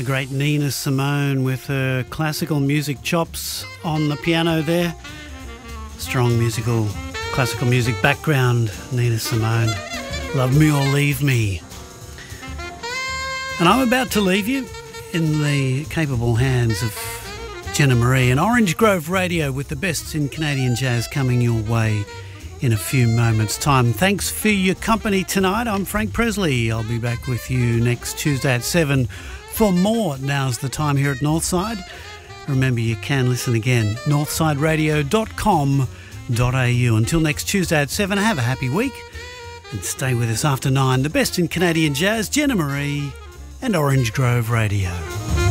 The great Nina Simone with her classical music chops on the piano there. Strong classical music background, Nina Simone. Love Me or Leave Me. And I'm about to leave you in the capable hands of Jenna Marie and Orange Grove Radio with the best in Canadian jazz coming your way in a few moments' time. Thanks for your company tonight. I'm Frank Presley. I'll be back with you next Tuesday at 7 for more Now's the Time here at Northside. Remember, you can listen again, northsideradio.com.au. Until next Tuesday at 7, have a happy week and stay with us after 9. The best in Canadian jazz, Jenna Marie and Orange Grove Radio.